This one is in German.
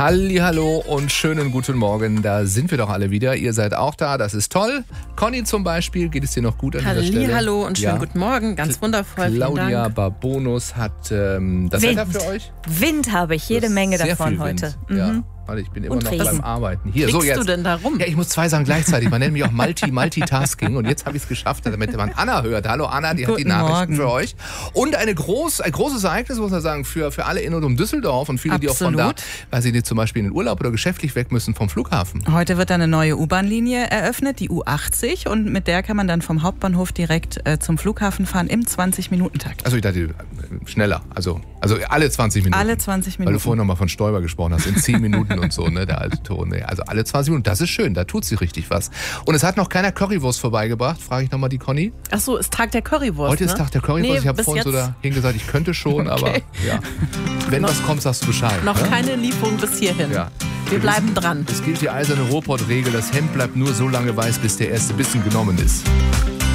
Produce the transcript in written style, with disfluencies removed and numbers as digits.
Hallihallo und schönen guten Morgen. Da sind wir doch alle wieder. Ihr seid auch da, das ist toll. Conny zum Beispiel, geht es dir noch gut an dieser Stelle? Hallihallo und schönen guten Morgen, ganz wundervoll. Claudia Barbonus hat das Wetter für euch. Wind habe ich, jede Menge sehr davon viel heute. Wind. Ja. Warte, ich bin immer Und noch Regen. beim Arbeiten. Hier, Kriegst so jetzt. du denn da rum? Ja, ich muss 2 Sachen gleichzeitig. Man nennt mich auch Multitasking. Und jetzt habe ich es geschafft, damit man Anna hört. Hallo Anna, die hat die Guten Nachrichten Morgen. für euch. Und ein großes Ereignis, muss man sagen, für alle in und um Düsseldorf und viele, die auch von da, Absolut. weil sie nicht zum Beispiel in den Urlaub oder geschäftlich weg müssen vom Flughafen. Heute wird eine neue U-Bahn-Linie eröffnet, die U80. Und mit der kann man dann vom Hauptbahnhof direkt zum Flughafen fahren im 20-Minuten-Takt. Also ich dachte, schneller. Also alle 20 Minuten. Alle 20 Weil du Minuten. vorhin nochmal von Stoiber gesprochen hast, in 10 Minuten und so, ne, der alte Ton. Ne. Also alle 20 Minuten, das ist schön, da tut sie richtig was. Und es hat noch keiner Currywurst vorbeigebracht, frage ich nochmal die Conny. Ach so, ist Tag der Currywurst, Heute ist ne? Tag der Currywurst, Nee, ich habe bis vorhin so jetzt dahin gesagt, ich könnte schon, aber ja. Wenn was kommt, sagst du Bescheid. noch ne? keine Lieferung bis hierhin. Ja. Wir bleiben dran. Es gilt die eiserne Ruhrpott-Regel, das Hemd bleibt nur so lange weiß, bis der erste Bissen genommen ist.